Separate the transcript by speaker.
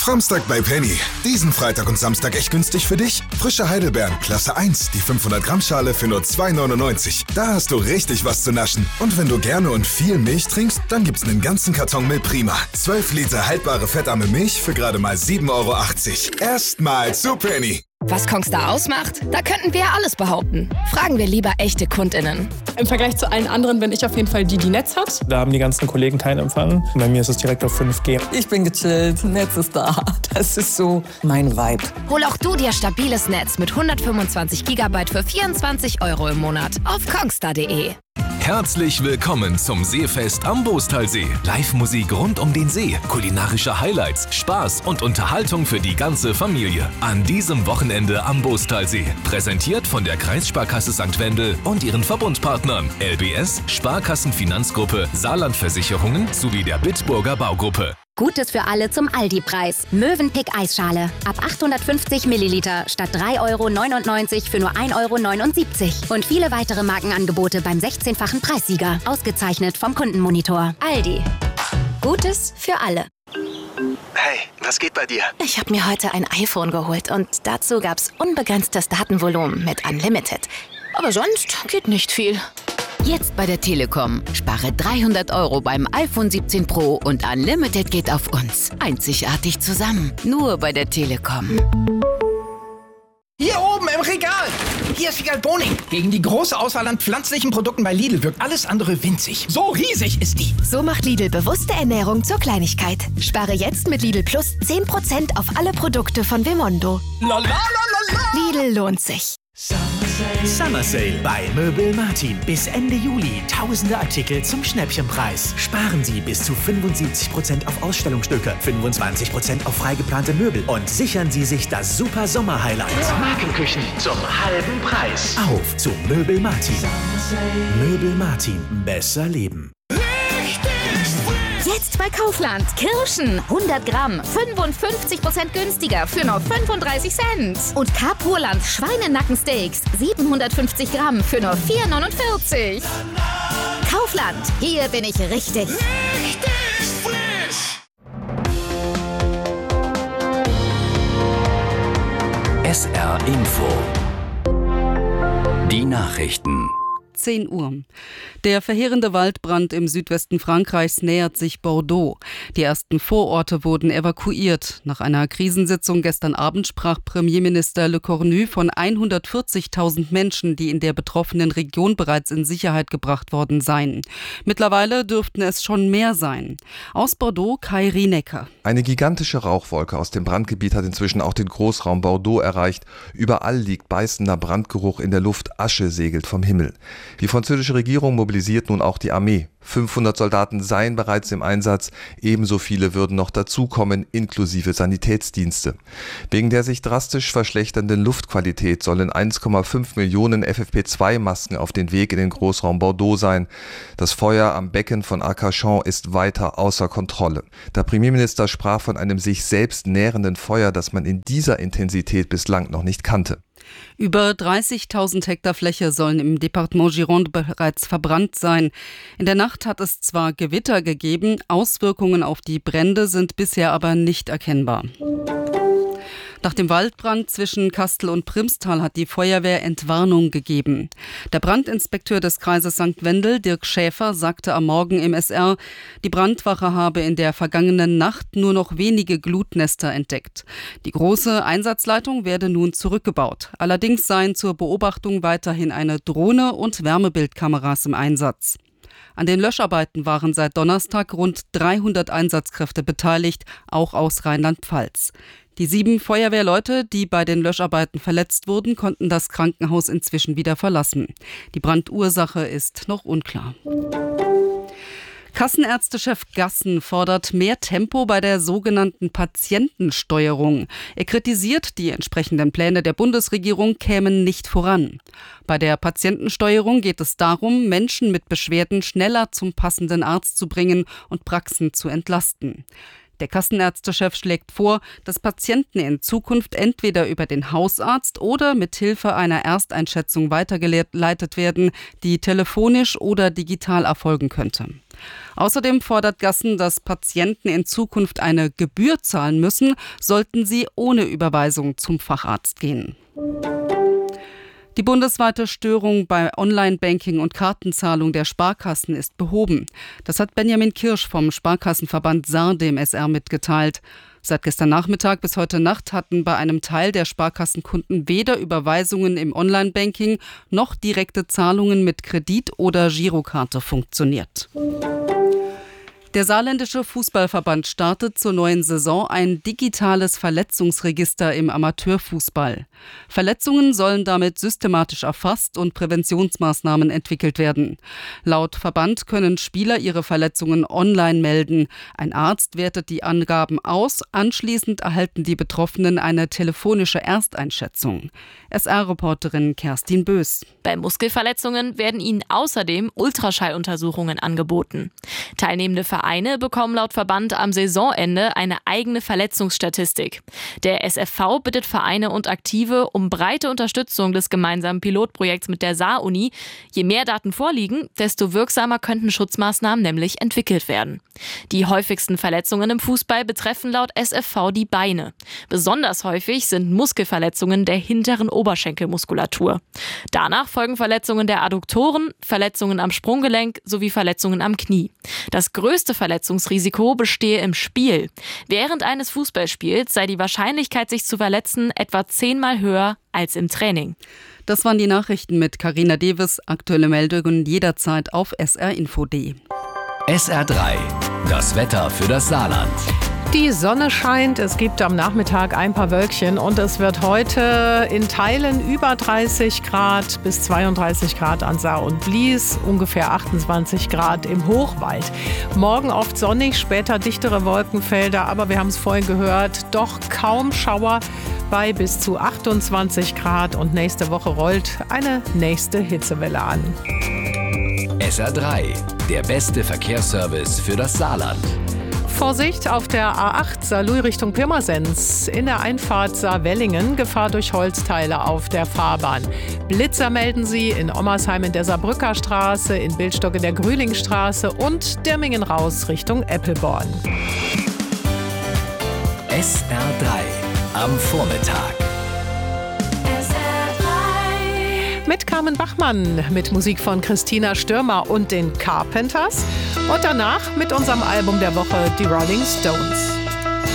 Speaker 1: Samstag bei Penny. Diesen Freitag und Samstag echt günstig für dich? Frische Heidelbeeren, Klasse 1, die 500 Gramm Schale für nur 2,99. Da hast du richtig was zu naschen. Und wenn du gerne und viel Milch trinkst, dann gibt's einen ganzen Karton Milprima. 12 Liter haltbare fettarme Milch für gerade mal 7,80 €. Erstmal zu Penny.
Speaker 2: Was Kongstar ausmacht? Da könnten wir ja alles behaupten. Fragen wir lieber echte KundInnen.
Speaker 3: Im Vergleich zu allen anderen bin ich auf jeden Fall die Netz hat.
Speaker 4: Da haben die ganzen Kollegen keinen Empfang. Bei mir ist es direkt auf 5G.
Speaker 5: Ich bin gechillt, Netz ist da. Das ist so mein Vibe.
Speaker 2: Hol auch du dir stabiles Netz mit 125 GB für 24 € im Monat auf kongstar.de.
Speaker 6: Herzlich willkommen zum Seefest am Boostalsee. Live-Musik rund um den See, kulinarische Highlights, Spaß und Unterhaltung für die ganze Familie. An diesem Wochenende am Boostalsee. Präsentiert von der Kreissparkasse St. Wendel und ihren Verbundpartnern LBS, Sparkassenfinanzgruppe, Saarlandversicherungen sowie der Bitburger Baugruppe.
Speaker 7: Gutes für alle zum Aldi-Preis. Mövenpick Eisschale. Ab 850 Milliliter statt 3,99 € für nur 1,79 € Und viele weitere Markenangebote beim 16-fachen Preissieger. Ausgezeichnet vom Kundenmonitor. Aldi. Gutes für alle.
Speaker 8: Hey, was geht bei dir?
Speaker 9: Ich habe mir heute ein iPhone geholt und dazu gab's unbegrenztes Datenvolumen mit Unlimited. Aber sonst geht nicht viel.
Speaker 10: Jetzt bei der Telekom. Spare 300 € beim iPhone 17 Pro und Unlimited geht auf uns. Einzigartig zusammen. Nur bei der Telekom.
Speaker 8: Hier oben im Regal. Hier ist Figal Boning. Gegen die große Auswahl an pflanzlichen Produkten bei Lidl wirkt alles andere winzig. So riesig ist die.
Speaker 11: So macht Lidl bewusste Ernährung zur Kleinigkeit. Spare jetzt mit Lidl Plus 10% auf alle Produkte von Vemondo. Lidl lohnt sich.
Speaker 12: Summer Sale bei Möbel Martin. Bis Ende Juli. Tausende Artikel zum Schnäppchenpreis. Sparen Sie bis zu 75% auf Ausstellungsstücke, 25% auf freigeplante Möbel und sichern Sie sich das super Sommer-Highlight. Markenküchen zum halben Preis. Auf zu Möbel Martin. Möbel Martin. Besser leben.
Speaker 11: Jetzt bei Kaufland. Kirschen 100 Gramm 55% günstiger für nur 35 Cent. Und Carpurland Schweinenackensteaks 750 Gramm für nur 4,49 €. Kaufland. Hier bin ich richtig.
Speaker 6: SR Info. Die Nachrichten.
Speaker 13: 10 Uhr. Der verheerende Waldbrand im Südwesten Frankreichs nähert sich Bordeaux. Die ersten Vororte wurden evakuiert. Nach einer Krisensitzung gestern Abend sprach Premierminister Le Cornu von 140.000 Menschen, die in der betroffenen Region bereits in Sicherheit gebracht worden seien. Mittlerweile dürften es schon mehr sein. Aus Bordeaux, Kai Rienecker.
Speaker 14: Eine gigantische Rauchwolke aus dem Brandgebiet hat inzwischen auch den Großraum Bordeaux erreicht. Überall liegt beißender Brandgeruch in der Luft, Asche segelt vom Himmel. Die französische Regierung mobilisiert nun auch die Armee. 500 Soldaten seien bereits im Einsatz, ebenso viele würden noch dazukommen, inklusive Sanitätsdienste. Wegen der sich drastisch verschlechternden Luftqualität sollen 1,5 Millionen FFP2-Masken auf den Weg in den Großraum Bordeaux sein. Das Feuer am Becken von Arcachon ist weiter außer Kontrolle. Der Premierminister sprach von einem sich selbst nährenden Feuer, das man in dieser Intensität bislang noch nicht kannte.
Speaker 13: Über 30.000 Hektar Fläche sollen im Departement Gironde bereits verbrannt sein. In der Nacht hat es zwar Gewitter gegeben, Auswirkungen auf die Brände sind bisher aber nicht erkennbar. Nach dem Waldbrand zwischen Kastel und Primstal hat die Feuerwehr Entwarnung gegeben. Der Brandinspekteur des Kreises St. Wendel, Dirk Schäfer, sagte am Morgen im SR, die Brandwache habe in der vergangenen Nacht nur noch wenige Glutnester entdeckt. Die große Einsatzleitung werde nun zurückgebaut. Allerdings seien zur Beobachtung weiterhin eine Drohne und Wärmebildkameras im Einsatz. An den Löscharbeiten waren seit Donnerstag rund 300 Einsatzkräfte beteiligt, auch aus Rheinland-Pfalz. Die 7 Feuerwehrleute, die bei den Löscharbeiten verletzt wurden, konnten das Krankenhaus inzwischen wieder verlassen. Die Brandursache ist noch unklar. Kassenärztechef Gassen fordert mehr Tempo bei der sogenannten Patientensteuerung. Er kritisiert, die entsprechenden Pläne der Bundesregierung kämen nicht voran. Bei der Patientensteuerung geht es darum, Menschen mit Beschwerden schneller zum passenden Arzt zu bringen und Praxen zu entlasten. Der Kassenärztechef schlägt vor, dass Patienten in Zukunft entweder über den Hausarzt oder mit Hilfe einer Ersteinschätzung weitergeleitet werden, die telefonisch oder digital erfolgen könnte. Außerdem fordert Gassen, dass Patienten in Zukunft eine Gebühr zahlen müssen, sollten sie ohne Überweisung zum Facharzt gehen. Die bundesweite Störung bei Online-Banking und Kartenzahlung der Sparkassen ist behoben. Das hat Benjamin Kirsch vom Sparkassenverband Saar dem SR mitgeteilt. Seit gestern Nachmittag bis heute Nacht hatten bei einem Teil der Sparkassenkunden weder Überweisungen im Online-Banking noch direkte Zahlungen mit Kredit- oder Girokarte funktioniert. Der Saarländische Fußballverband startet zur neuen Saison ein digitales Verletzungsregister im Amateurfußball. Verletzungen sollen damit systematisch erfasst und Präventionsmaßnahmen entwickelt werden. Laut Verband können Spieler ihre Verletzungen online melden. Ein Arzt wertet die Angaben aus. Anschließend erhalten die Betroffenen eine telefonische Ersteinschätzung. SR-Reporterin Kerstin Bös.
Speaker 15: Bei Muskelverletzungen werden ihnen außerdem Ultraschalluntersuchungen angeboten. Teilnehmende Vereine bekommen laut Verband am Saisonende eine eigene Verletzungsstatistik. Der SFV bittet Vereine und Aktive um breite Unterstützung des gemeinsamen Pilotprojekts mit der Saar-Uni. Je mehr Daten vorliegen, desto wirksamer könnten Schutzmaßnahmen nämlich entwickelt werden. Die häufigsten Verletzungen im Fußball betreffen laut SFV die Beine. Besonders häufig sind Muskelverletzungen der hinteren Oberschenkelmuskulatur. Danach folgen Verletzungen der Adduktoren, Verletzungen am Sprunggelenk sowie Verletzungen am Knie. Das größte Verletzungsrisiko bestehe im Spiel. Während eines Fußballspiels sei die Wahrscheinlichkeit, sich zu verletzen, etwa 10-mal höher als im Training.
Speaker 13: Das waren die Nachrichten mit Carina Deves. Aktuelle Meldungen jederzeit auf srinfo.de.
Speaker 6: SR3, das Wetter für das Saarland.
Speaker 16: Die Sonne scheint, es gibt am Nachmittag ein paar Wölkchen und es wird heute in Teilen über 30 Grad bis 32 Grad an Saar und Blies, ungefähr 28 Grad im Hochwald. Morgen oft sonnig, später dichtere Wolkenfelder, aber wir haben es vorhin gehört, doch kaum Schauer bei bis zu 28 Grad und nächste Woche rollt eine nächste Hitzewelle an.
Speaker 6: SR3, der beste Verkehrsservice für das Saarland.
Speaker 16: Vorsicht auf der A8 Saarlouis Richtung Pirmasens. In der Einfahrt Saarwellingen Gefahr durch Holzteile auf der Fahrbahn. Blitzer melden sie in Ommersheim in der Saarbrücker Straße, in Bildstock in der Grühlingstraße und Dirmingen raus Richtung Eppelborn.
Speaker 6: SR3 am Vormittag.
Speaker 16: Mit Carmen Bachmann, mit Musik von Christina Stürmer und den Carpenters. Und danach mit unserem Album der Woche, die Rolling Stones.